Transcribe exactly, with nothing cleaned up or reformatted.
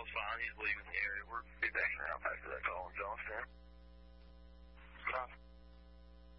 Dale's fine. He's leaving the area. We'll be back around after that call on Johnston. Copy.